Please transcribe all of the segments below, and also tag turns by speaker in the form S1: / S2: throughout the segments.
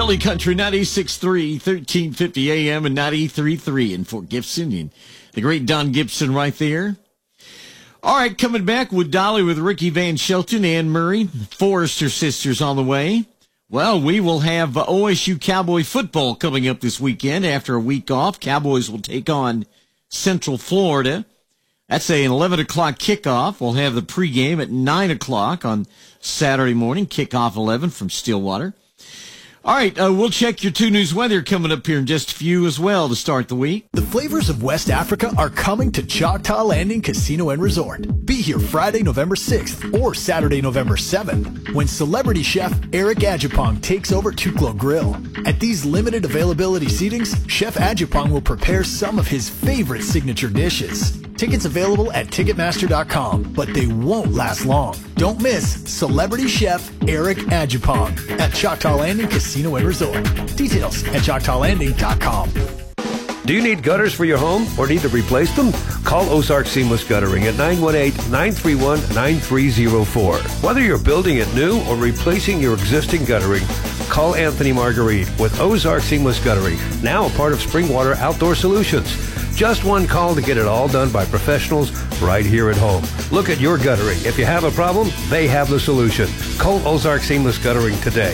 S1: Billy Country 96.3, 1350 AM and 93.3 in Fort Gibson. And the great Don Gibson right there. All right, coming back with Dolly with Ricky Van Shelton, Ann Murray, Forrester Sisters on the way. Well, we will have OSU Cowboy football coming up this weekend after a week off. Cowboys will take on Central Florida. That's an 11 o'clock kickoff. We'll have the pregame at 9 o'clock on Saturday morning, kickoff 11 from Stillwater. All right, we'll check your 2 News weather coming up here in just a few as well to start the week.
S2: The flavors of West Africa are coming to Choctaw Landing Casino and Resort. Be here Friday, November 6th or Saturday, November 7th when celebrity chef Eric Adjupong takes over Tuklo Grill. At these limited availability seatings, Chef Adjupong will prepare some of his favorite signature dishes. Tickets available at Ticketmaster.com, but they won't last long. Don't miss Celebrity Chef Eric Adjupong at Choctaw Landing Casino and Resort. Details at ChoctawLanding.com.
S3: Do you need gutters for your home or need to replace them? Call Ozark Seamless Guttering at 918-931-9304. Whether you're building it new or replacing your existing guttering, call Anthony Marguerite with Ozark Seamless Guttering, now a part of Springwater Outdoor Solutions. Just one call to get it all done by professionals right here at home. Look at your guttering. If you have a problem, they have the solution. Call Ozark Seamless Guttering today.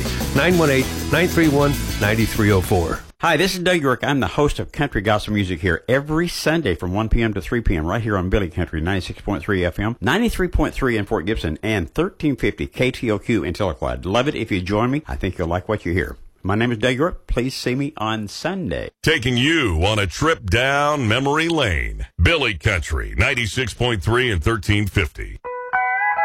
S3: 918-931-9304.
S4: Hi, this is Doug York. I'm the host of Country Gospel Music here every Sunday from 1 p.m. to 3 p.m. right here on Billy Country 96.3 FM, 93.3 in Fort Gibson, and 1350 KTOQ in Telleclad. Love it if you join me. I think you'll like what you hear. My name is Doug York. Please see me on Sunday.
S5: Taking you on a trip down memory lane. Billy Country 96.3 and 1350.